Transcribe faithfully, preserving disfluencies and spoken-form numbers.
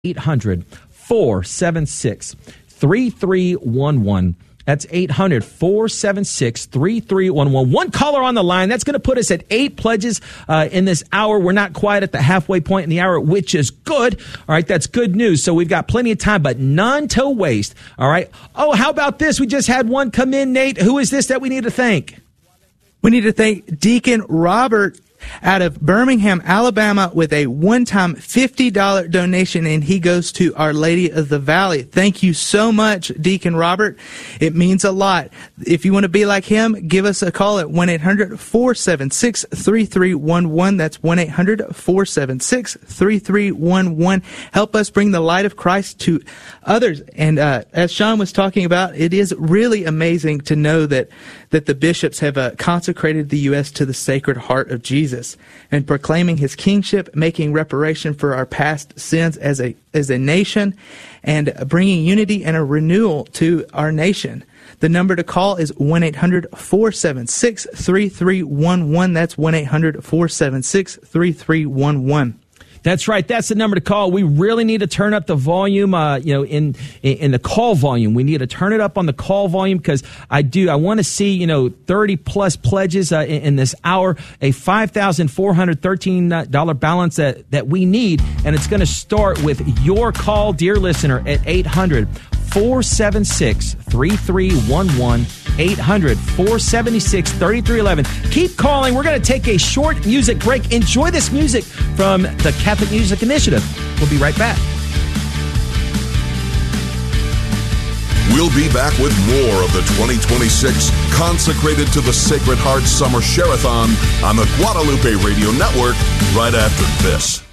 eight hundred, four seven six, three three one one. That's eight hundred, four seven six, three three one one. One caller on the line. That's going to put us at eight pledges uh, in this hour. We're not quite at the halfway point in the hour, which is good. All right, that's good news. So we've got plenty of time, but none to waste. All right. Oh, how about this? We just had one come in, Nate. Who is this that we need to thank? We need to thank Deacon Robert out of Birmingham, Alabama, with a one-time fifty dollars donation, and he goes to Our Lady of the Valley. Thank you so much, Deacon Robert. It means a lot. If you want to be like him, give us a call at one eight hundred, four seven six, three three one one. That's one eight hundred, four seven six, three three one one. Help us bring the light of Christ to others. And uh, as Sean was talking about, it is really amazing to know that that the bishops have uh, consecrated the U S to the Sacred Heart of Jesus and proclaiming his kingship, making reparation for our past sins as a as a nation, and bringing unity and a renewal to our nation. The number to call is one eight hundred, four seven six, three three one one. That's one eight hundred, four seven six, three three one one. That's right. That's the number to call. We really need to turn up the volume, uh, you know, in, in in the call volume. We need to turn it up on the call volume because I do. I want to see, you know, thirty plus pledges uh, in, in this hour, a five thousand four hundred thirteen dollars balance that, that we need. And it's going to start with your call, dear listener, at eight hundred, four seven six, three three one one. eight hundred, four seven six, three three one one. Keep calling. We're going to take a short music break. Enjoy this music from the Catholic Music Initiative. We'll be right back. We'll be back with more of the twenty twenty-six Consecrated to the Sacred Heart Summer Share-a-thon on the Guadalupe Radio Network right after this.